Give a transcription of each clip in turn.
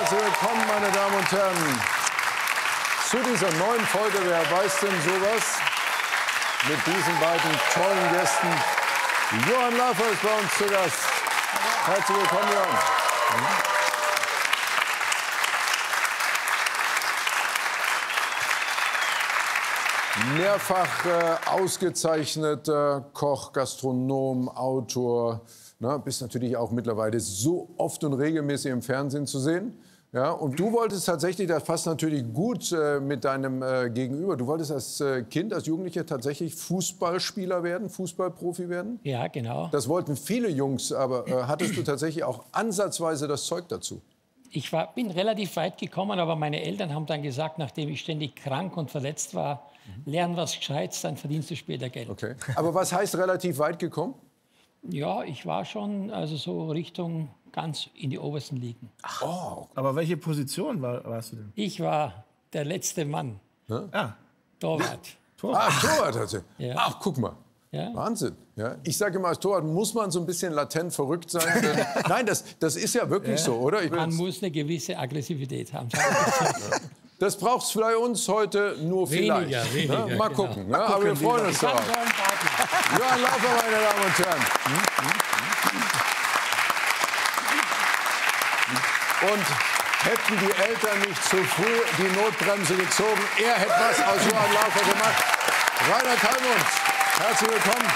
Herzlich willkommen, meine Damen und Herren, zu dieser neuen Folge Wer weiß denn sowas? Mit diesen beiden tollen Gästen. Johann Lafer ist bei uns zu Gast. Herzlich willkommen, Johann. Mehrfach ausgezeichneter Koch, Gastronom, Autor. Na, bist natürlich auch mittlerweile so oft und regelmäßig im Fernsehen zu sehen. Ja, und du wolltest tatsächlich, das passt natürlich gut mit deinem Gegenüber, du wolltest als Kind, als Jugendlicher tatsächlich Fußballspieler werden, Fußballprofi werden? Ja, genau. Das wollten viele Jungs, aber hattest du tatsächlich auch ansatzweise das Zeug dazu? Ich bin relativ weit gekommen, aber meine Eltern haben dann gesagt, nachdem ich ständig krank und verletzt war, lern was Gescheites, dann verdienst du später Geld. Okay. Aber was heißt relativ weit gekommen? Ja, ich war schon also so Richtung ganz in die obersten Ligen. Oh. Aber welche Position warst du denn? Ich war der letzte Mann. Ah, Torwart. Torwart hatte. Ja. Ach, guck mal. Ja. Wahnsinn. Ja. Ich sage immer, als Torwart muss man so ein bisschen latent verrückt sein. Denn, nein, das ist ja wirklich so, oder? Man muss eine gewisse Aggressivität haben. Das braucht es bei uns heute nur vielleicht. Weniger, Mal genau. gucken. Ne? Aber wir freuen uns darauf. Johann Lafer, meine Damen und Herren. Und hätten die Eltern nicht zu früh die Notbremse gezogen, er hätte was aus Johann Lafer gemacht. Rainer Kallmund, herzlich willkommen.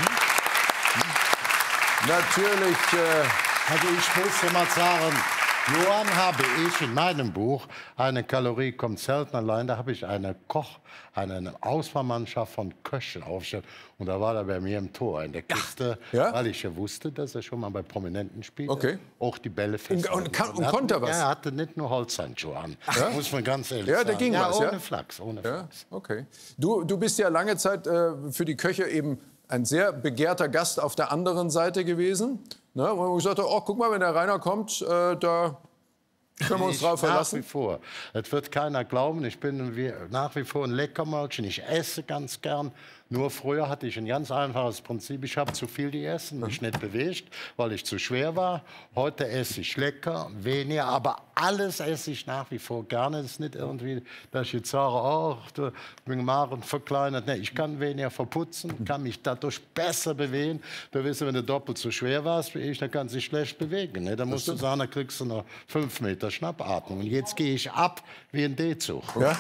Natürlich. Also ich muss mal sagen, Johann habe ich in meinem Buch, eine Kalorie kommt selten allein, da habe ich eine Auswahlmannschaft von Köchen aufgestellt. Und da war er bei mir im Tor in der Kiste, Ja? weil ich ja wusste, dass er schon mal bei Prominenten spielte. Okay. Auch die Bälle fest. Und konnte er was? Er hatte nicht nur Holzhandschuhe an, muss man ganz ehrlich Ja, sagen. da ging was, ohne ja? Flachs, ohne Ja, Flachs. okay. Du bist ja lange Zeit für die Köche eben ein sehr begehrter Gast auf der anderen Seite gewesen. Ne, wo man gesagt hat, oh, guck mal, wenn der Rainer kommt, da können wir uns drauf verlassen. Nach wie vor. Das wird keiner glauben. Ich bin nach wie vor ein Leckermäulchen. Ich esse ganz gern. Nur früher hatte ich ein ganz einfaches Prinzip. Ich habe zu viel gegessen, mich nicht bewegt, weil ich zu schwer war. Heute esse ich lecker, weniger, aber alles esse ich nach wie vor gerne. Es ist nicht irgendwie, dass ich jetzt sage, oh, du bin Magen verkleinert. Nee, ich kann weniger verputzen, kann mich dadurch besser bewegen. Du weißt, wenn du doppelt so schwer warst wie ich, dann kannst du dich schlecht bewegen. Ne? Da musst du sagen, da kriegst du noch 5 Meter Schnappatmung. Und jetzt gehe ich ab wie ein D-Zug. Ja?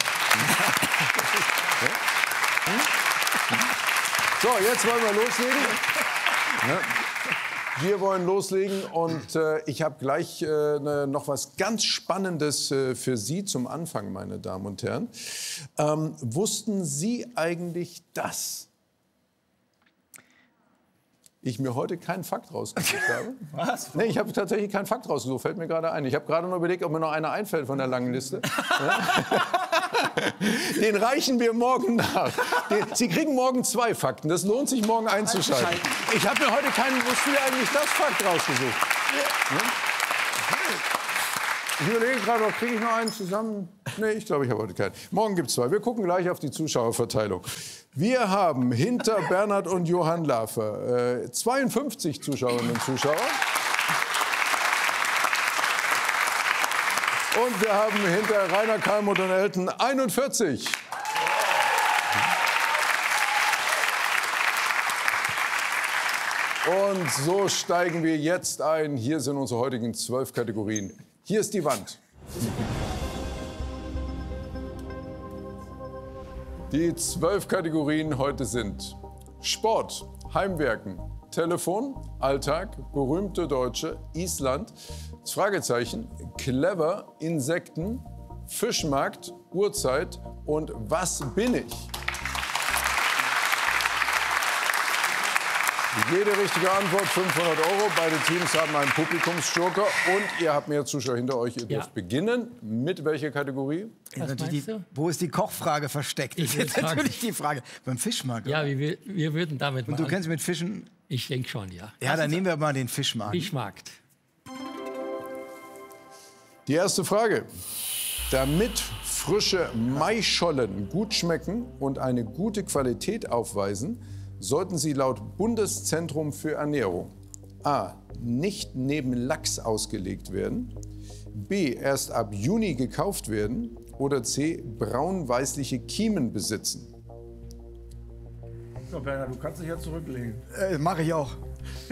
So, jetzt wollen wir loslegen. Ja. Wir wollen loslegen und ich habe gleich noch was ganz Spannendes für Sie zum Anfang, meine Damen und Herren. Wussten Sie eigentlich, dass ich mir heute keinen Fakt rausgesucht habe? was? Nee, ich habe tatsächlich keinen Fakt rausgesucht, fällt mir gerade ein. Ich habe gerade noch überlegt, ob mir noch einer einfällt von der langen Liste. Den reichen wir morgen nach. Sie kriegen morgen 2 Fakten. Das lohnt sich, morgen einzuschalten. Ich habe mir heute keinen, wussten wir eigentlich das Fakt rausgesucht. Ich überlege gerade, kriege ich noch einen zusammen? Nee, ich glaube, ich habe heute keinen. Morgen gibt es 2. Wir gucken gleich auf die Zuschauerverteilung. Wir haben hinter Bernhard und Johann Lafer 52 Zuschauerinnen und Zuschauer. Und wir haben hinter Rainer Kallmund und Elton 41. Und so steigen wir jetzt ein. Hier sind unsere heutigen 12 Kategorien. Hier ist die Wand. Die 12 Kategorien heute sind Sport, Heimwerken, Telefon, Alltag, berühmte Deutsche, Island, das Fragezeichen, clever, Insekten, Fischmarkt, Uhrzeit und was bin ich? Jede richtige Antwort 500 €. Beide Teams haben einen Publikumsjoker und ihr habt mehr Zuschauer hinter euch. Ihr dürft beginnen. Mit welcher Kategorie? Was meinst du? Wo ist die Kochfrage versteckt? Das ist jetzt natürlich die Frage. Beim Fischmarkt. Ja, oder? wir würden damit Und mal. du kennst mit Fischen? Ich denke schon, ja. Ja, dann nehmen wir mal den Fischmarkt. Fischmarkt. Die erste Frage. Damit frische Maischollen gut schmecken und eine gute Qualität aufweisen, sollten sie laut Bundeszentrum für Ernährung A. Nicht neben Lachs ausgelegt werden. B. Erst ab Juni gekauft werden. Oder C. Braun-weißliche Kiemen besitzen. So, Berner, du kannst dich ja zurücklegen. Mache ich auch.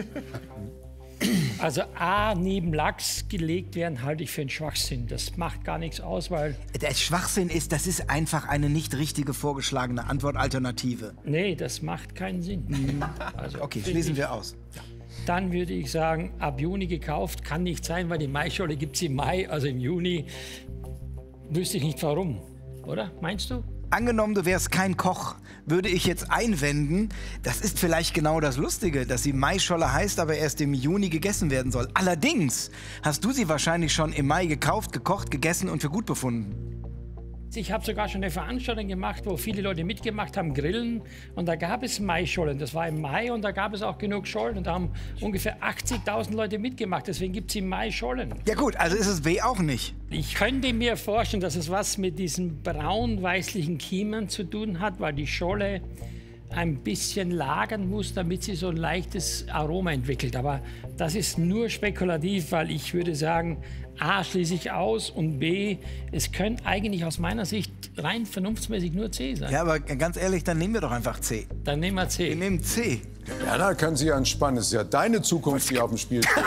Also A, neben Lachs gelegt werden, halte ich für einen Schwachsinn. Das macht gar nichts aus, weil... Der Schwachsinn ist, das ist einfach eine nicht richtige vorgeschlagene Antwortalternative. Nee, das macht keinen Sinn. Also, Okay, schließen wir aus. Dann würde ich sagen, ab Juni gekauft, kann nicht sein, weil die Maischolle gibt es im Mai, also im Juni. Wüsste ich nicht warum, oder? Meinst du? Angenommen, du wärst kein Koch, würde ich jetzt einwenden, das ist vielleicht genau das Lustige, dass sie Maischolle heißt, aber erst im Juni gegessen werden soll. Allerdings hast du sie wahrscheinlich schon im Mai gekauft, gekocht, gegessen und für gut befunden. Ich habe sogar schon eine Veranstaltung gemacht, wo viele Leute mitgemacht haben, Grillen. Und da gab es Maischollen. Das war im Mai und da gab es auch genug Schollen. Und da haben ungefähr 80.000 Leute mitgemacht. Deswegen gibt es im Mai Schollen. Ja gut, also ist es B auch nicht. Ich könnte mir vorstellen, dass es was mit diesen braun-weißlichen Kiemen zu tun hat, weil die Scholle ein bisschen lagern muss, damit sie so ein leichtes Aroma entwickelt. Aber das ist nur spekulativ, weil ich würde sagen, A schließe ich aus und B, es könnte eigentlich aus meiner Sicht rein vernunftsmäßig nur C sein. Ja, aber ganz ehrlich, dann nehmen wir doch einfach C. Dann nehmen wir C. Wir nehmen C. Ja, da kann sich entspannen. Es ist ja deine Zukunft, die auf dem Spiel steht.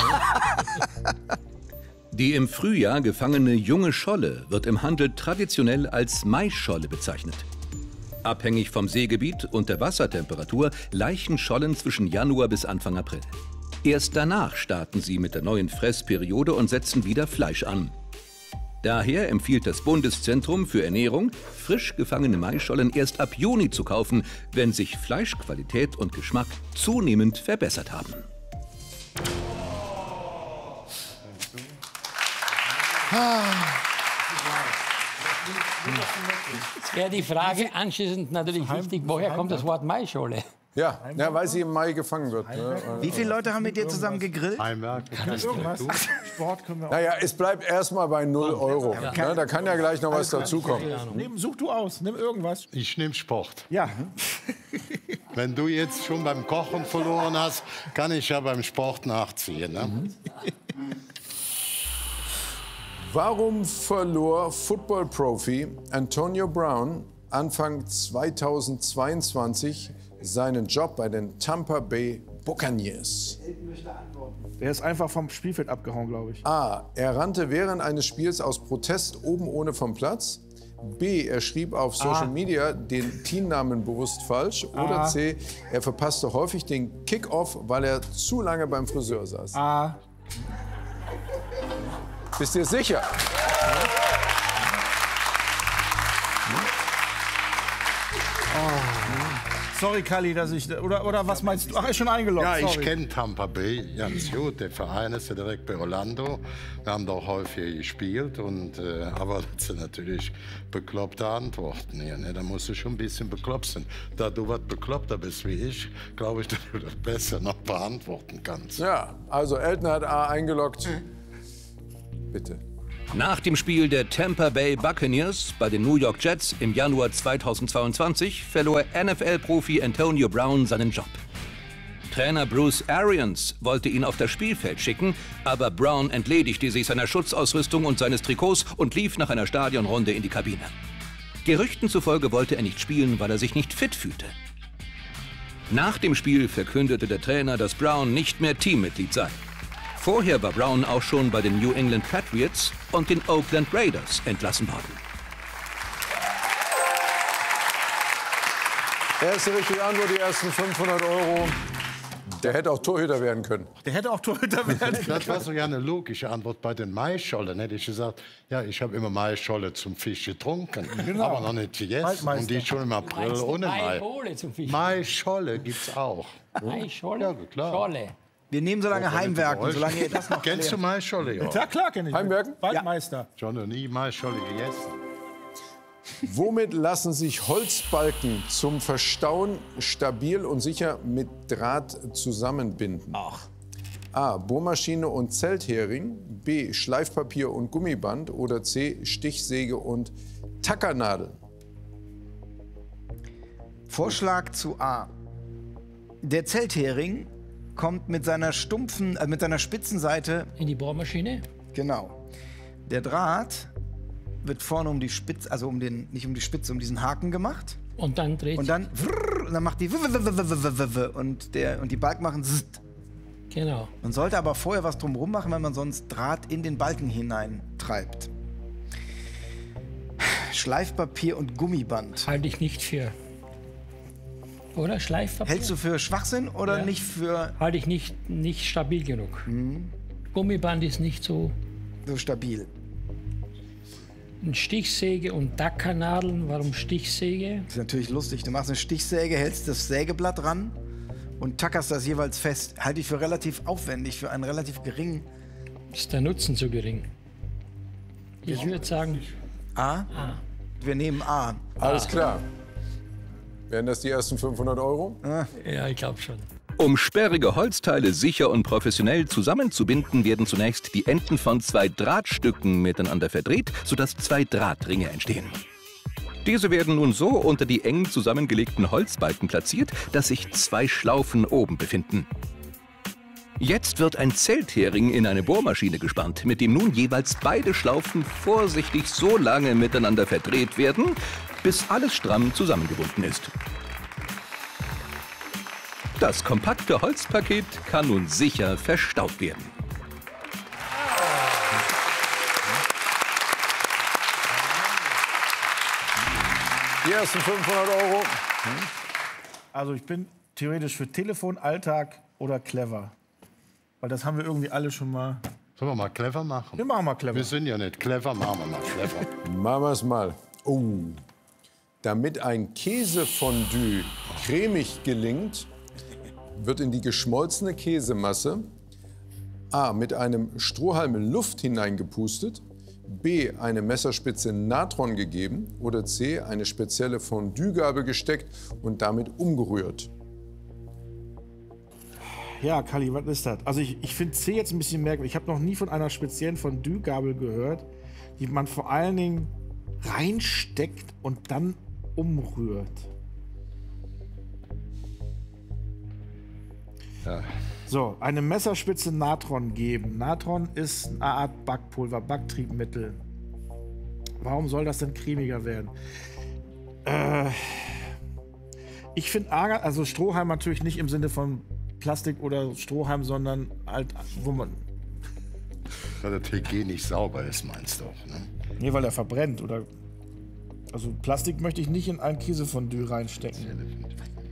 Die im Frühjahr gefangene junge Scholle wird im Handel traditionell als Maischolle bezeichnet. Abhängig vom Seegebiet und der Wassertemperatur laichen Schollen zwischen Januar bis Anfang April. Erst danach starten sie mit der neuen Fressperiode und setzen wieder Fleisch an. Daher empfiehlt das Bundeszentrum für Ernährung, frisch gefangene Maisschollen erst ab Juni zu kaufen, wenn sich Fleischqualität und Geschmack zunehmend verbessert haben. Jetzt wäre die Frage anschließend natürlich wichtig, woher kommt das Wort Maischolle? Ja, weil sie im Mai gefangen wird. Ne? Wie viele Leute haben mit dir zusammen gegrillt? Heimwerk. Irgendwas. Sport können wir auch. Naja, es bleibt erstmal bei 0 Euro. Ne? Da kann ja gleich noch was dazukommen. Such du aus, nimm irgendwas. Ich nehme Sport. Ja. Wenn du jetzt schon beim Kochen verloren hast, kann ich ja beim Sport nachziehen. Ne? Warum verlor Football-Profi Antonio Brown Anfang 2022 seinen Job bei den Tampa Bay Buccaneers? Der ist einfach vom Spielfeld abgehauen, glaube ich. A. Er rannte während eines Spiels aus Protest oben ohne vom Platz. B. Er schrieb auf Social Media den Teamnamen bewusst falsch. Oder C. Er verpasste häufig den Kickoff, weil er zu lange beim Friseur saß. A. Bist du dir sicher? Sorry, Kalli, dass ich... Oder was meinst du? Ach, ist schon eingeloggt, Ja, ich sorry. kenne Tampa Bay ganz gut. Der Verein ist ja direkt bei Orlando. Wir haben da auch häufig gespielt. Aber das sind natürlich bekloppte Antworten hier. Ne? Da musst du schon ein bisschen bekloppt sein. Da du was bekloppter bist wie ich, glaube ich, dass du das besser noch beantworten kannst. Ja, also Elton hat A eingeloggt. Bitte. Nach dem Spiel der Tampa Bay Buccaneers bei den New York Jets im Januar 2022 verlor NFL-Profi Antonio Brown seinen Job. Trainer Bruce Arians wollte ihn auf das Spielfeld schicken, aber Brown entledigte sich seiner Schutzausrüstung und seines Trikots und lief nach einer Stadionrunde in die Kabine. Gerüchten zufolge wollte er nicht spielen, weil er sich nicht fit fühlte. Nach dem Spiel verkündete der Trainer, dass Brown nicht mehr Teammitglied sei. Vorher war Brown auch schon bei den New England Patriots und den Oakland Raiders entlassen worden. Erste richtige Antwort, die ersten 500 Euro. Der hätte auch Torhüter werden können. Der hätte auch Torhüter werden können. Das war so ja eine logische Antwort bei den Maisschollen. Hätte ich gesagt, ja, ich habe immer Maisscholle zum Fisch getrunken, aber noch nicht gegessen. Waldmeister. Und die schon im April Meinst du ohne Mai. Maischolle zum Fisch? Maisscholle gibt's auch. Maischolle? Ja, klar. Scholle. Wir nehmen so lange Heimwerken, solange ihr das noch Kennst du klärt. Maisscholle? Ja. Ja, klar kenn ich. Heimwerken? Waldmeister. Schon noch nie Maisscholle gegessen. Womit lassen sich Holzbalken zum Verstauen stabil und sicher mit Draht zusammenbinden? A. Bohrmaschine und Zelthering. B. Schleifpapier und Gummiband. Oder C. Stichsäge und Tackernadel. Vorschlag zu A. Der Zelthering kommt mit seiner mit seiner spitzen Seite. In die Bohrmaschine? Genau. Der Draht wird vorne um die Spitze, also nicht um die Spitze, um diesen Haken gemacht. Und dann dreht Und dann macht die und die Balken machen zzt. Genau. Man sollte aber vorher was drumherum machen, weil man sonst Draht in den Balken hinein treibt. Schleifpapier und Gummiband. Halte ich nicht für. Oder Schleifpapier? Hältst du für Schwachsinn oder Ja. nicht für Halte ich nicht stabil genug. Gummiband ist nicht so. so stabil? Eine Stichsäge und Dackernadeln. Warum Stichsäge? Das ist natürlich lustig. Du machst eine Stichsäge, hältst das Sägeblatt ran und tackerst das jeweils fest. Halte ich für relativ aufwendig, für einen relativ geringen Ist der Nutzen zu gering? Ich würde sagen, A. Wir nehmen A. Alles klar. Wären das die ersten 500 Euro? ja, ich glaube schon. Um sperrige Holzteile sicher und professionell zusammenzubinden, werden zunächst die Enden von 2 Drahtstücken miteinander verdreht, sodass 2 Drahtringe entstehen. Diese werden nun so unter die eng zusammengelegten Holzbalken platziert, dass sich 2 Schlaufen oben befinden. Jetzt wird ein Zelthering in eine Bohrmaschine gespannt, mit dem nun jeweils beide Schlaufen vorsichtig so lange miteinander verdreht werden, bis alles stramm zusammengebunden ist. Das kompakte Holzpaket kann nun sicher verstaut werden. Die ersten 500 Euro. Also ich bin theoretisch für Telefon, Alltag oder clever. Weil das haben wir irgendwie alle schon mal. Sollen wir mal clever machen? Wir machen mal clever. Wir sind ja nicht clever, machen wir mal clever. Machen wir es mal. Oh. Damit ein Käsefondue cremig gelingt, wird in die geschmolzene Käsemasse A. mit einem Strohhalm Luft hineingepustet, B. eine Messerspitze Natron gegeben oder C. eine spezielle Fondue-Gabel gesteckt und damit umgerührt. Ja, Kalli, was ist das? Also ich finde C jetzt ein bisschen merkwürdig. Ich habe noch nie von einer speziellen Fondue-Gabel gehört, die man vor allen Dingen reinsteckt und dann umrührt. Ja. So, eine Messerspitze Natron geben. Natron ist eine Art Backpulver, Backtriebmittel. Warum soll das denn cremiger werden? Ich finde also Strohhalm natürlich nicht im Sinne von Plastik oder Strohhalm, sondern halt, wo man... Weil der TG nicht sauber ist, meinst du auch, ne? Nee, weil er verbrennt oder... Also Plastik möchte ich nicht in ein Käsefondue reinstecken.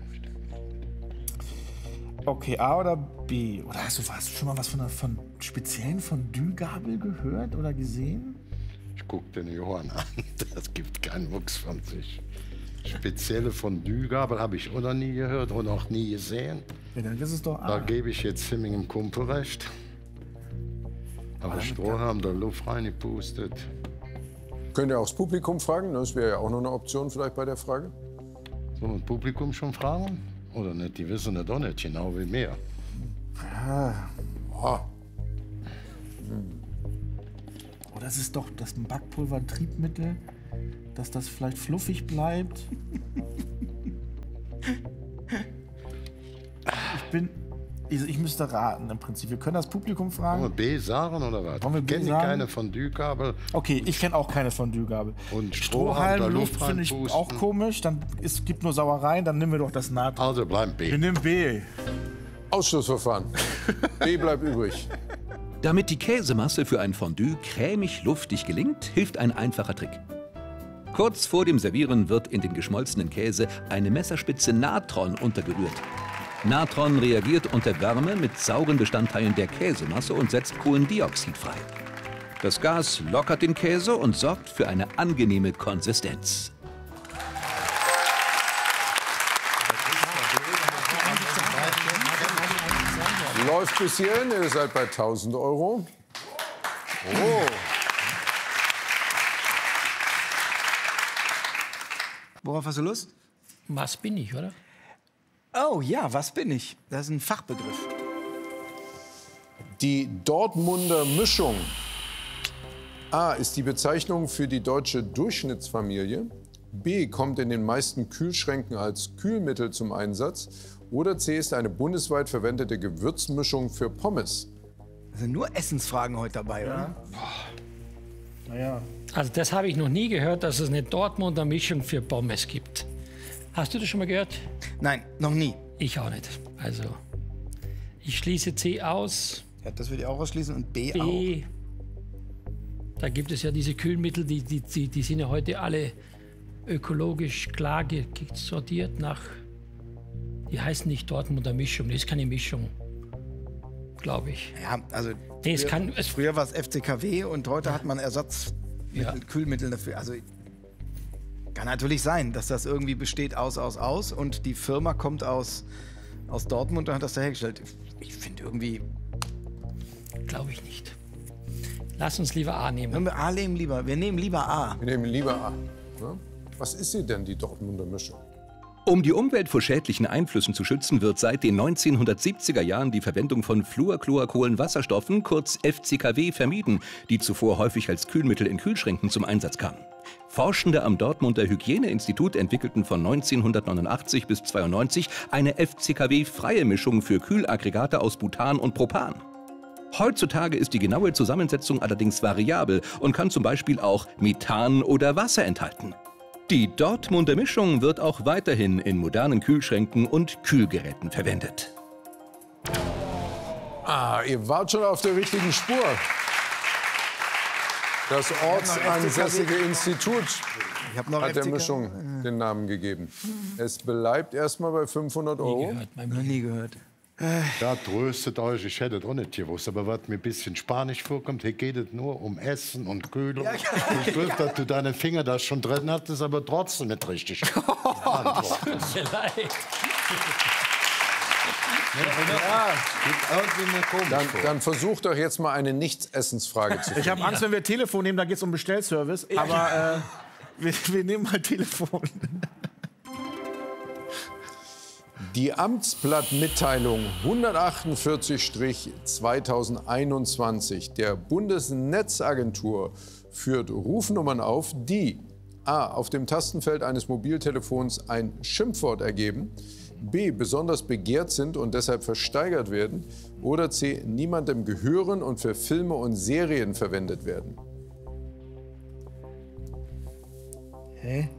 Okay, A oder B? Oder hast du schon mal was von speziellen Fondue-Gabel gehört oder gesehen? Ich guck den Johann an, das gibt keinen Wuchs von sich. Spezielle Fondue-Gabel habe ich auch noch nie gehört und auch nie gesehen. Ja, dann ist es doch A. Da gebe ich jetzt Simming im Kumpel recht. Aber Strohhalm da Luft reingepustet. Könnt ihr auch das Publikum fragen? Das wäre ja auch noch eine Option vielleicht bei der Frage. Sollen wir das Publikum schon fragen? Oder nicht? Die wissen das doch nicht genau wie mir. Oh. Oder ist es doch das Backpulver ein Triebmittel, dass das vielleicht fluffig bleibt? Ich müsste raten im Prinzip. Wir können das Publikum fragen. Wollen wir B sagen oder was? Wollen wir Ich B kenne sagen? keine Fondue-Gabel. Okay, ich kenne auch keine Fondue-Gabel. Und Strohhalm, da Luft Luft finde ich reinpusten. auch komisch. Es gibt nur Sauereien, dann nehmen wir doch das Natron. Also bleiben B. Wir nehmen B. Ausschlussverfahren. B bleibt übrig. Damit die Käsemasse für ein Fondue cremig luftig gelingt, hilft ein einfacher Trick. Kurz vor dem Servieren wird in den geschmolzenen Käse eine Messerspitze Natron untergerührt. Natron reagiert unter Wärme mit sauren Bestandteilen der Käsemasse und setzt Kohlendioxid frei. Das Gas lockert den Käse und sorgt für eine angenehme Konsistenz. Läuft bis hierhin, ihr seid bei 1000 Euro. Oh. Worauf hast du Lust? Was bin ich, oder? Oh ja, was bin ich? Das ist ein Fachbegriff. Die Dortmunder Mischung. A ist die Bezeichnung für die deutsche Durchschnittsfamilie. B, kommt in den meisten Kühlschränken als Kühlmittel zum Einsatz. Oder C, ist eine bundesweit verwendete Gewürzmischung für Pommes. Da sind nur Essensfragen heute dabei, oder? Naja. Also das habe ich noch nie gehört, dass es eine Dortmunder Mischung für Pommes gibt. Hast du das schon mal gehört? Nein, noch nie. Ich auch nicht. Also ich schließe C aus. Ja, das würde ich auch ausschließen und B auch. B. Da gibt es ja diese Kühlmittel, die sind ja heute alle ökologisch klar sortiert nach. Die heißen nicht Dortmunder Mischung. Das ist keine Mischung, glaube ich. Ja, also Nee, früher war es FCKW und heute hat man Ja. Kühlmittel dafür. Also kann natürlich sein, dass das irgendwie besteht aus und die Firma kommt aus Dortmund und hat das da hergestellt. Ich finde irgendwie... Glaube ich nicht. Lass uns lieber A nehmen. Wenn wir A nehmen lieber. Wir nehmen lieber A. Wir nehmen lieber A. Ja? Was ist sie denn, die Dortmunder Mischung? Um die Umwelt vor schädlichen Einflüssen zu schützen, wird seit den 1970er Jahren die Verwendung von Fluorchlorkohlenwasserstoffen, kurz FCKW, vermieden, die zuvor häufig als Kühlmittel in Kühlschränken zum Einsatz kamen. Forschende am Dortmunder Hygieneinstitut entwickelten von 1989 bis 1992 eine FCKW-freie Mischung für Kühlaggregate aus Butan und Propan. Heutzutage ist die genaue Zusammensetzung allerdings variabel und kann zum Beispiel auch Methan oder Wasser enthalten. Die Dortmunder Mischung wird auch weiterhin in modernen Kühlschränken und Kühlgeräten verwendet. Ah, ihr wart schon auf der richtigen Spur. Das ortsansässige Institut hat der Mischung den Namen gegeben. Es bleibt erstmal bei 500 Euro. Noch nie gehört. Ja, tröstet euch, ich hätte das auch nicht gewusst. Aber was mir ein bisschen spanisch vorkommt, hier geht es nur um Essen und Kühlung. Ich glaube, dass du deine Finger da schon drin hattest, aber trotzdem nicht richtig. Dann versucht doch jetzt mal eine Nichtsessensfrage zu finden. Ich habe Angst, wenn wir Telefon nehmen, da geht es um Bestellservice. Aber wir nehmen mal Telefon. Die Amtsblattmitteilung 148-2021 der Bundesnetzagentur führt Rufnummern auf, die a. auf dem Tastenfeld eines Mobiltelefons ein Schimpfwort ergeben, b. besonders begehrt sind und deshalb versteigert werden oder c. niemandem gehören und für Filme und Serien verwendet werden. Hä?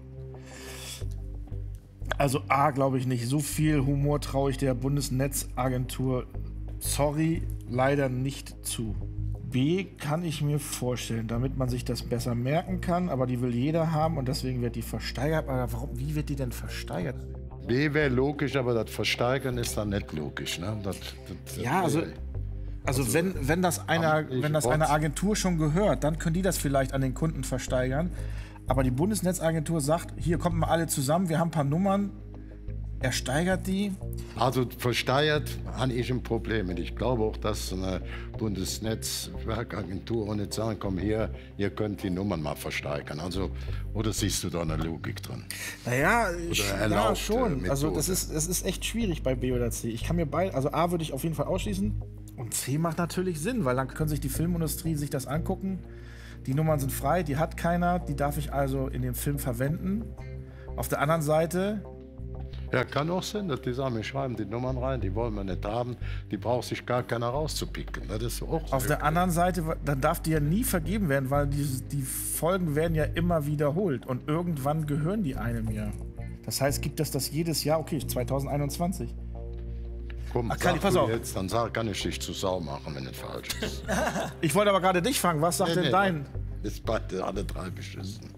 Also A, glaube ich nicht. So viel Humor traue ich der Bundesnetzagentur, sorry, leider nicht zu. B kann ich mir vorstellen, damit man sich das besser merken kann, aber die will jeder haben und deswegen wird die versteigert. Aber warum, wie wird die denn versteigert? B wäre logisch, aber das Versteigern ist dann nicht logisch. Ne? Ja, also wenn das einer Agentur schon gehört, dann können die das vielleicht an den Kunden versteigern. Aber die Bundesnetzagentur sagt, hier kommt mal alle zusammen, wir haben ein paar Nummern, er steigert die. Also versteigert habe ich ein Problem. Und ich glaube auch, dass eine Bundesnetzwerkagentur auch nicht sagen, komm hier, ihr könnt die Nummern mal versteigern. Also, oder siehst du da eine Logik drin? Naja, ja, schon. Methode. Also das ist echt schwierig bei B oder C. Ich kann mir also A würde ich auf jeden Fall ausschließen. Und C macht natürlich Sinn, weil dann können sich die Filmindustrie sich das angucken. Die Nummern sind frei, die hat keiner, die darf ich also in dem Film verwenden. Auf der anderen Seite... Ja, kann auch sein, dass die sagen, wir schreiben die Nummern rein, die wollen wir nicht haben, die braucht sich gar keiner rauszupicken. Das ist auch auf der anderen Seite, dann darf die ja nie vergeben werden, weil die Folgen werden ja immer wiederholt und irgendwann gehören die einem ja. Das heißt, gibt es das jedes Jahr? Okay, 2021. Komm, pass auf. Jetzt, dann kann ich dich zu Sau machen, wenn es falsch ist. Ich wollte aber gerade dich fragen, was sagt denn dein? Ist beide alle drei beschissen.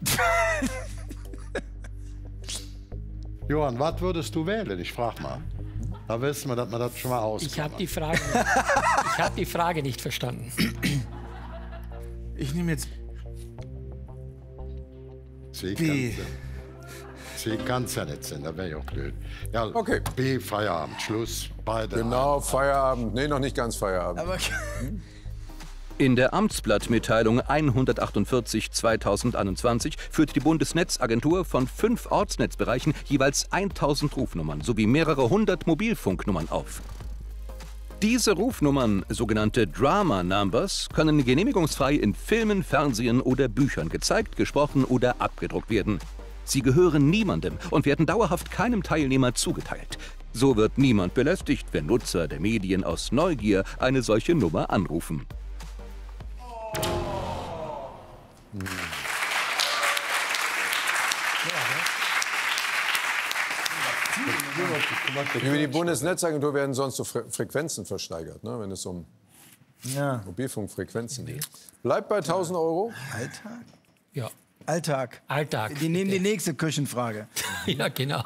Johann, was würdest du wählen? Ich frag mal. Da wissen wir, dass man das schon mal auskommt. Ich habe die Frage nicht verstanden. Ich nehme jetzt C kann's ja nicht sein, da wäre ich auch blöd. Ja, Okay. B, Feierabend, Schluss, beide. Genau, Feierabend. Nee, noch nicht ganz Feierabend. Aber In der Amtsblattmitteilung 148/2021 führt die Bundesnetzagentur von 5 Ortsnetzbereichen jeweils 1000 Rufnummern sowie mehrere hundert Mobilfunknummern auf. Diese Rufnummern, sogenannte Drama Numbers, können genehmigungsfrei in Filmen, Fernsehen oder Büchern gezeigt, gesprochen oder abgedruckt werden. Sie gehören niemandem und werden dauerhaft keinem Teilnehmer zugeteilt. So wird niemand belästigt, wenn Nutzer der Medien aus Neugier eine solche Nummer anrufen. Über die Bundesnetzagentur werden sonst so Frequenzen versteigert, ne, wenn es um Mobilfunkfrequenzen geht. Bleibt bei 1.000 Euro. Alltag? Ja. Alltag. Alltag. Die nehmen die nächste Küchenfrage. Ja, genau.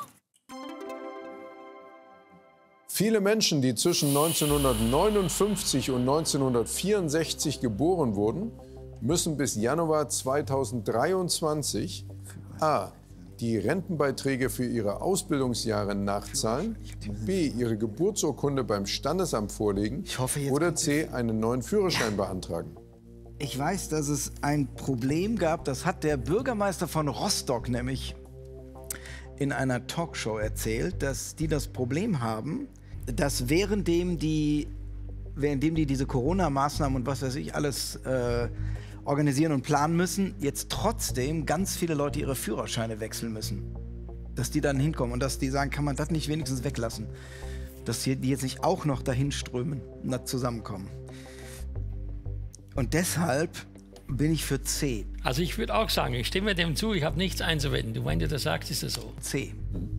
Viele Menschen, die zwischen 1959 und 1964 geboren wurden, müssen bis Januar 2023 a. die Rentenbeiträge für ihre Ausbildungsjahre nachzahlen, b. ihre Geburtsurkunde beim Standesamt vorlegen oder c. einen neuen Führerschein beantragen. Ich weiß, dass es ein Problem gab, das hat der Bürgermeister von Rostock nämlich in einer Talkshow erzählt, dass die das Problem haben, dass währenddem die diese Corona-Maßnahmen und was weiß ich alles organisieren und planen müssen, jetzt trotzdem ganz viele Leute ihre Führerscheine wechseln müssen. Dass die dann hinkommen und dass die sagen, kann man das nicht wenigstens weglassen? Dass die jetzt nicht auch noch dahin strömen und da zusammenkommen. Und deshalb bin ich für C. Also ich würde auch sagen, ich stimme dem zu, ich habe nichts einzuwenden. Du, wenn du das sagst, ist es so. C.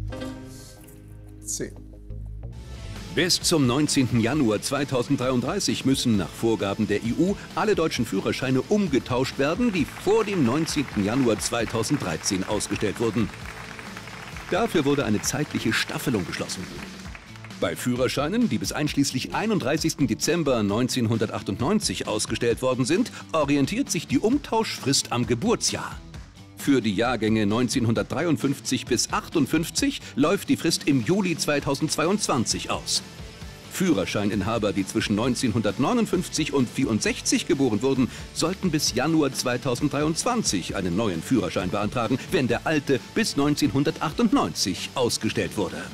C. Bis zum 19. Januar 2033 müssen nach Vorgaben der EU alle deutschen Führerscheine umgetauscht werden, die vor dem 19. Januar 2013 ausgestellt wurden. Dafür wurde eine zeitliche Staffelung beschlossen. Bei Führerscheinen, die bis einschließlich 31. Dezember 1998 ausgestellt worden sind, orientiert sich die Umtauschfrist am Geburtsjahr. Für die Jahrgänge 1953 bis 58 läuft die Frist im Juli 2022 aus. Führerscheininhaber, die zwischen 1959 und 64 geboren wurden, sollten bis Januar 2023 einen neuen Führerschein beantragen, wenn der alte bis 1998 ausgestellt wurde. 19.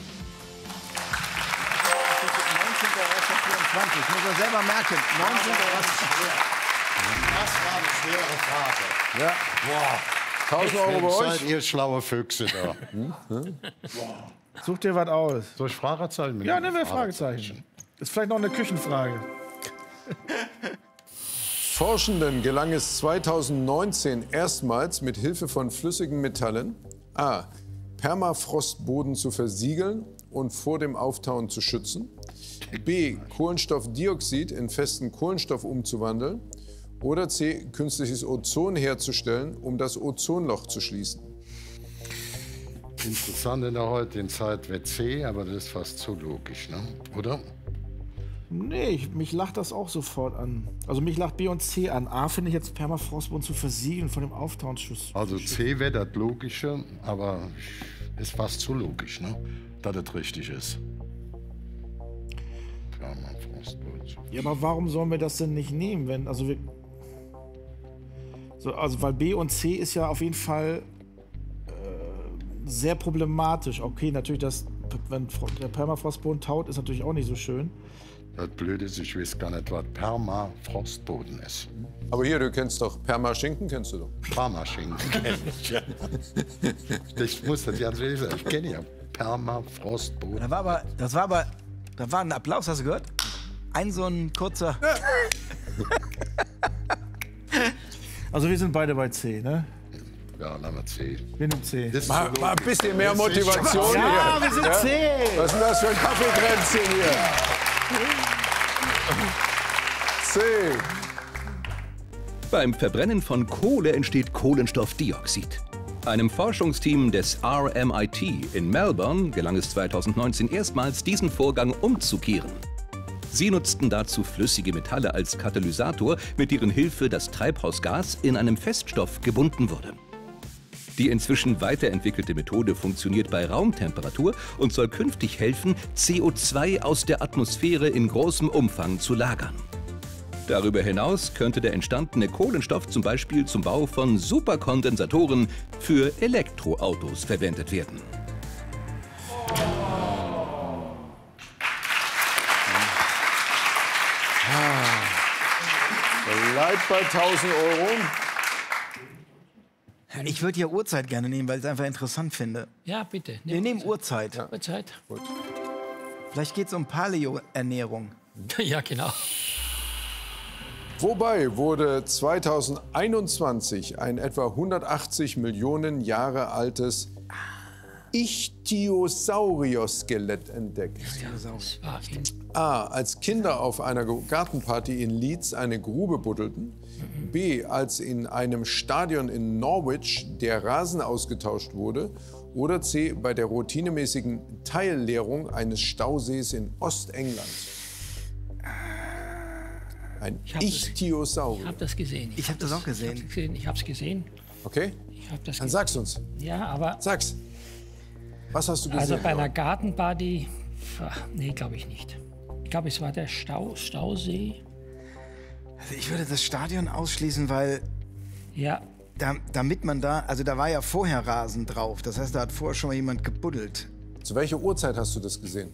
Ich muss das selber merken. 19. Das war eine schwere Frage. Ja. Boah. 1.000 Euro bei euch. Seid ihr schlaue Füchse da? Such dir was aus. Soll ich Fragezeichen? Ja, nehmen wir Fragezeichen. Ist vielleicht noch eine Küchenfrage. Forschenden gelang es 2019 erstmals mit Hilfe von flüssigen Metallen a. Permafrostboden zu versiegeln und vor dem Auftauen zu schützen, b. Kohlenstoffdioxid in festen Kohlenstoff umzuwandeln oder c. künstliches Ozon herzustellen, um das Ozonloch zu schließen. Interessant in der heutigen Zeit wäre C, aber das ist fast zu logisch, ne? Oder? Nee, mich lacht das auch sofort an. Also mich lacht B und C an. A finde ich jetzt Permafrostboden zu versiegeln von dem Auftauenschuss. Also C wäre das Logische, aber ist fast zu logisch, ne? Dass das richtig ist. Permafrostboden. Ja, aber warum sollen wir das denn nicht nehmen, wenn, also weil B und C ist ja auf jeden Fall sehr problematisch. Okay, natürlich, wenn der Permafrostboden taut, ist natürlich auch nicht so schön. Das Blöde ist, ich weiß gar nicht, was Permafrostboden ist. Aber hier, du kennst doch Permaschinken, kennst du doch. Parmaschinken kenne ich, ja. Ich muss das ganz ehrlich sagen, ich kenne ja Permafrostboden. Da war ein Applaus, hast du gehört? So ein kurzer... Also wir sind beide bei C, ne? Ja, lass mal C. Wir nehmen C. Das ist Mal ein bisschen mehr Motivation hier. Ja, wir sind C! Was ist denn das für ein Kaffeekränzchen hier? C. Beim Verbrennen von Kohle entsteht Kohlenstoffdioxid. Einem Forschungsteam des RMIT in Melbourne gelang es 2019 erstmals, diesen Vorgang umzukehren. Sie nutzten dazu flüssige Metalle als Katalysator, mit deren Hilfe das Treibhausgas in einem Feststoff gebunden wurde. Die inzwischen weiterentwickelte Methode funktioniert bei Raumtemperatur und soll künftig helfen, CO2 aus der Atmosphäre in großem Umfang zu lagern. Darüber hinaus könnte der entstandene Kohlenstoff zum Beispiel zum Bau von Superkondensatoren für Elektroautos verwendet werden. Bleibt bei 1.000 Euro. Ich würde ja Uhrzeit gerne nehmen, weil ich es einfach interessant finde. Ja, bitte. Wir nehmen Uhrzeit. Ja. Uhrzeit. Gut. Vielleicht geht es um Paleo-Ernährung. Ja, genau. Wobei wurde 2021 ein etwa 180 Millionen Jahre altes Ichthyosaurier-Skelett entdeckt. Das war in A. Als Kinder auf einer Gartenparty in Leeds eine Grube buddelten. B. Als in einem Stadion in Norwich der Rasen ausgetauscht wurde. Oder C. Bei der routinemäßigen Teilleerung eines Stausees in Ostengland. Ein Ichthyosaurier. Ich habe das gesehen. Ich habe das auch gesehen. Ich habe es gesehen. Okay? Ich habe das Dann gesehen. sag's uns. Ja, aber Sag's. Was hast du gesehen? also bei einer Gartenparty, nee, glaube ich nicht. Ich glaube, es war der Stausee. Also ich würde das Stadion ausschließen, weil Ja, damit man da, also da war ja vorher Rasen drauf. Das heißt, da hat vorher schon mal jemand gebuddelt. Zu welcher Uhrzeit hast du das gesehen?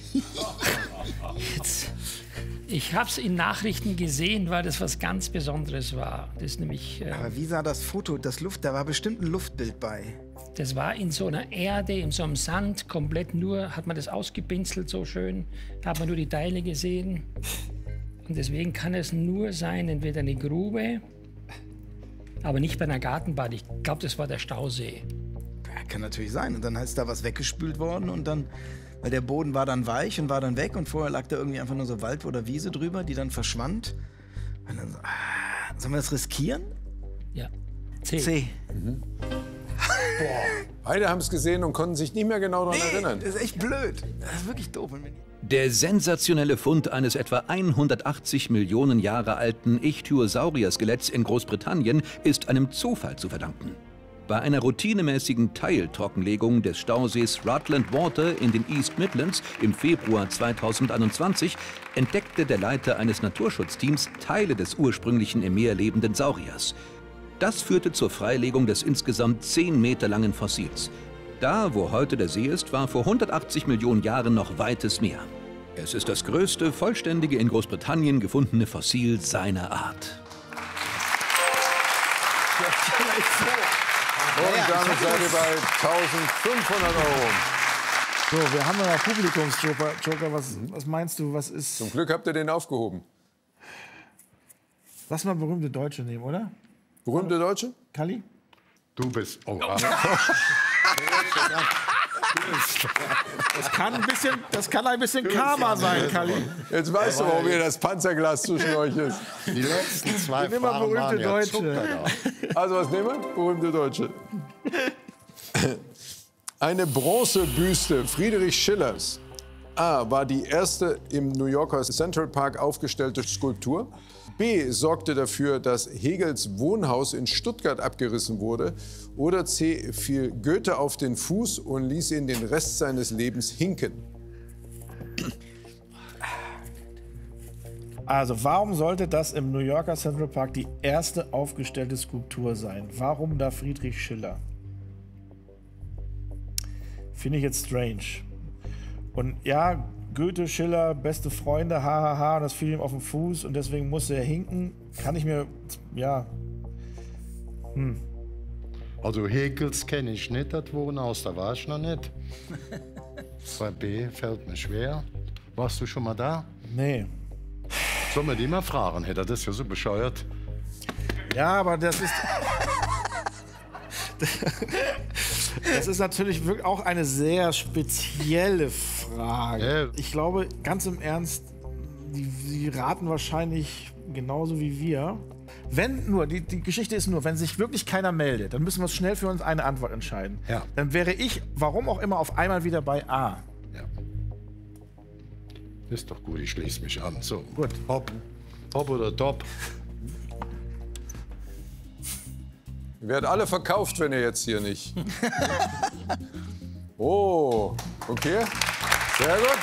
ich habe es in Nachrichten gesehen, weil das was ganz Besonderes war. Das ist nämlich, Aber wie sah das Foto, da war bestimmt ein Luftbild bei. das war in so einer Erde, in so einem Sand, komplett nur, hat man das ausgepinselt so schön, da hat man nur die Teile gesehen. Und deswegen kann es nur sein, entweder eine Grube, aber nicht bei einer Gartenparty. Ich glaube, das war der Stausee. Ja, kann natürlich sein. Und dann ist da was weggespült worden und dann, weil der Boden war dann weich und war dann weg und vorher lag da irgendwie einfach nur so Wald oder Wiese drüber, die dann verschwand. Und dann so, sollen wir das riskieren? Ja. C. C. Beide haben es gesehen und konnten sich nicht mehr genau daran erinnern. Das ist echt blöd. Das ist wirklich doof. Der sensationelle Fund eines etwa 180 Millionen Jahre alten Ichthyosaurier-Skeletts in Großbritannien ist einem Zufall zu verdanken. Bei einer routinemäßigen Teiltrockenlegung des Stausees Rutland Water in den East Midlands im Februar 2021 entdeckte der Leiter eines Naturschutzteams Teile des ursprünglichen im Meer lebenden Sauriers. Das führte zur Freilegung des insgesamt 10 Meter langen Fossils. Da, wo heute der See ist, war vor 180 Millionen Jahren noch weites Meer. Es ist das größte, vollständige in Großbritannien gefundene Fossil seiner Art. Und damit seid ihr bei 1.500 Euro. So, wir haben noch Publikumsjoker. Joker, was meinst du, was ist... Zum Glück habt ihr den aufgehoben. Lass mal berühmte Deutsche nehmen, oder? Berühmte Deutsche? Kalli? Du bist. Oh, Das kann ein bisschen Karma sein, Kalli. Jetzt weißt du, warum hier das Panzerglas zwischen euch ist. die letzten zwei Nimm mal Fragen waren berühmte ja Deutsche. Zucker da. Also was nehmen wir? Berühmte Deutsche. Eine Bronzebüste Friedrich Schillers. A. War die erste im New Yorker Central Park aufgestellte Skulptur. B. Sorgte dafür, dass Hegels Wohnhaus in Stuttgart abgerissen wurde. Oder C. Fiel Goethe auf den Fuß und ließ ihn den Rest seines Lebens hinken. Also, warum sollte das im New Yorker Central Park die erste aufgestellte Skulptur sein? Warum da Friedrich Schiller? Finde ich jetzt strange. Und ja, Goethe, Schiller, beste Freunde, hahaha, das fiel ihm auf den Fuß und deswegen musste er hinken. Kann ich mir, ja. Also Hegels kenne ich nicht, das Wohnhaus, da war ich noch nicht. Bei B fällt mir schwer. Warst du schon mal da? Nee. Sollen wir die mal fragen? Hätte das ja so bescheuert. Ja, aber das ist. Das ist natürlich wirklich auch eine sehr spezielle Frage. Ja. Ich glaube, ganz im Ernst, die raten wahrscheinlich genauso wie wir. Wenn nur, die Geschichte ist nur, wenn sich wirklich keiner meldet, dann müssen wir uns schnell für uns eine Antwort entscheiden. Ja. Dann wäre ich, warum auch immer, auf einmal wieder bei A. Ja. Ist doch gut, ich schließe mich an. So, Gut. Hopp. Hopp oder Top. Ihr werdet alle verkauft, wenn ihr jetzt hier nicht. Oh, okay. Sehr gut.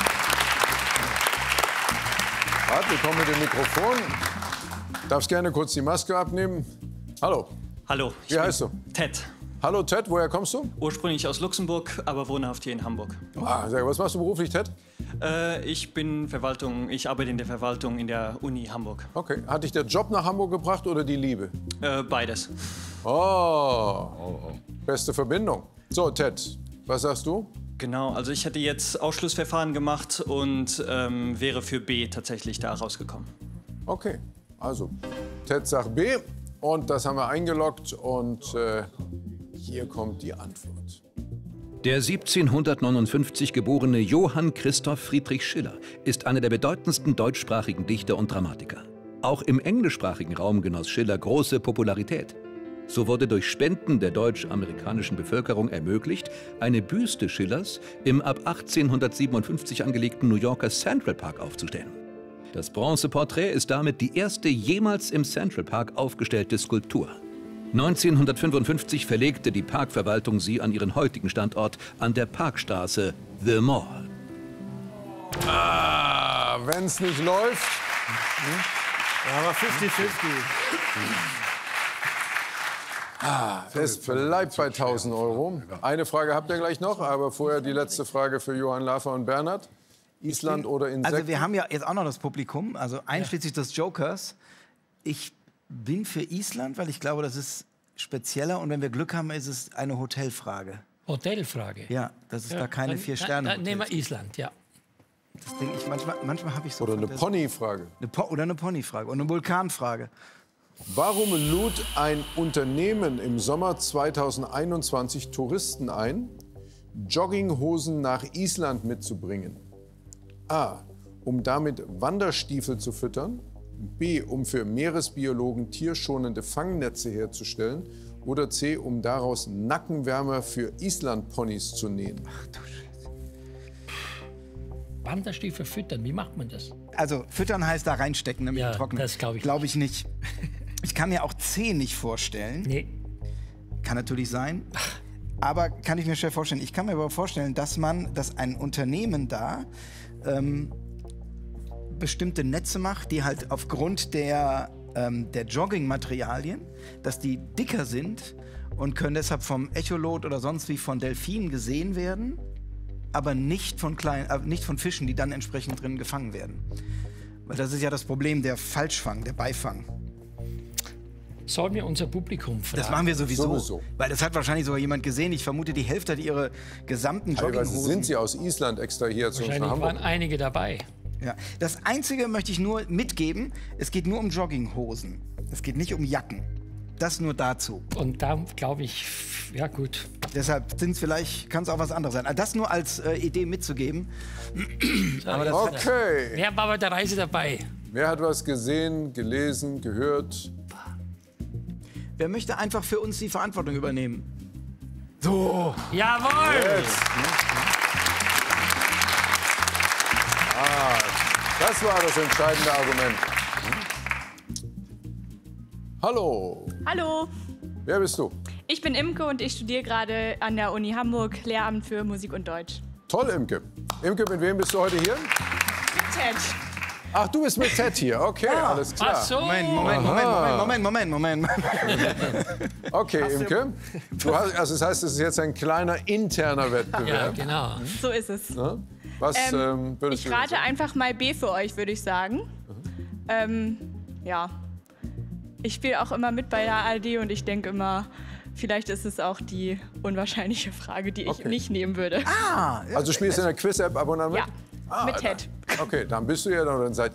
Warte, wir kommen mit dem Mikrofon. Darfst gerne kurz die Maske abnehmen. Hallo. Hallo. Wie heißt du? Ted. Hallo Ted, woher kommst du? Ursprünglich aus Luxemburg, aber wohnhaft hier in Hamburg. Ah, sehr gut. Was machst du beruflich, Ted? Ich arbeite in der Verwaltung in der Uni Hamburg. Okay. Hat dich der Job nach Hamburg gebracht oder die Liebe? Beides. Beste Verbindung. So, Ted, was sagst du? Genau, also ich hätte jetzt Ausschlussverfahren gemacht und wäre für B tatsächlich da rausgekommen. Okay, also Ted sagt B und das haben wir eingeloggt und hier kommt die Antwort. Der 1759 geborene Johann Christoph Friedrich Schiller ist einer der bedeutendsten deutschsprachigen Dichter und Dramatiker. Auch im englischsprachigen Raum genoss Schiller große Popularität. So wurde durch Spenden der deutsch-amerikanischen Bevölkerung ermöglicht, eine Büste Schillers im ab 1857 angelegten New Yorker Central Park aufzustellen. Das Bronzeporträt ist damit die erste jemals im Central Park aufgestellte Skulptur. 1955 verlegte die Parkverwaltung sie an ihren heutigen Standort an der Parkstraße The Mall. Wenn es nicht läuft. Ja, aber 50-50. Es bleibt bei 1.000 Euro. Eine Frage habt ihr gleich noch, aber vorher die letzte Frage für Johann Laffer und Bernhard. Island oder Insekten? Also wir haben ja jetzt auch noch das Publikum, also einschließlich des Jokers. Ich bin für Island, weil ich glaube, das ist spezieller und wenn wir Glück haben, ist es eine Hotelfrage. Hotelfrage. Ja, das ist da keine 4-Sterne. Dann nehmen wir Island, ja. Das denke ich, manchmal habe ich so. Oder eine Ponyfrage. Oder eine Ponyfrage und eine Vulkanfrage. Warum lud ein Unternehmen im Sommer 2021 Touristen ein, Jogginghosen nach Island mitzubringen? A. Um damit Wanderstiefel zu füttern. B. Um für Meeresbiologen tierschonende Fangnetze herzustellen. Oder C. Um daraus Nackenwärmer für Islandponys zu nähen. Ach du Scheiße. Wanderstiefel füttern, wie macht man das? Also füttern heißt da reinstecken, damit Ja, trocknen. das glaube ich Glaube ich nicht. Ich kann mir auch C nicht vorstellen. Nee. Kann natürlich sein. Aber kann ich mir schwer vorstellen. Ich kann mir aber vorstellen, dass ein Unternehmen da bestimmte Netze macht, die halt aufgrund der Joggingmaterialien, dass die dicker sind und können deshalb vom Echolot oder sonst wie von Delfinen gesehen werden, aber nicht von Fischen, die dann entsprechend drin gefangen werden. Weil das ist ja das Problem, der Falschfang, der Beifang. Sollen wir unser Publikum fragen? Das machen wir sowieso. Sowieso. Weil das hat wahrscheinlich sogar jemand gesehen. Ich vermute, die Hälfte hat ihre gesamten Teilweise Jogginghosen. sind sie aus Island extra hier zu uns nach Wahrscheinlich waren Hamburg. einige dabei. Ja. Das Einzige möchte ich nur mitgeben, es geht nur um Jogginghosen. Es geht nicht um Jacken. Das nur dazu. Und da glaube ich, ja gut. Deshalb kann es auch was anderes sein. Also das nur als Idee mitzugeben. Aber das Okay. Wer war bei der Reise dabei? Wer hat was gesehen, gelesen, gehört? Wer möchte einfach für uns die Verantwortung übernehmen? So. Jawohl! Das war das entscheidende Argument. Hallo, Hallo, wer bist du? ich bin Imke und ich studiere gerade an der Uni Hamburg Lehramt für Musik und Deutsch. Toll, Imke. Imke, mit wem bist du heute hier? Ted. Ach, du bist mit Ted hier. Okay, alles klar. Ach so. Moment. Okay, Imke. Also das heißt, es ist jetzt ein kleiner interner Ja, Wettbewerb. genau. So ist es. Was würdest Ich du rate sagen? einfach mal B für euch, würde ich sagen. Ja. Ich spiele auch immer mit bei der ARD und ich denke immer, vielleicht ist es auch die unwahrscheinliche Frage, die ich Okay. nicht nehmen würde. Also spielst du in der Quiz-App ab und an mit? Ja, mit Ted. Okay, dann bist du ja, dann seid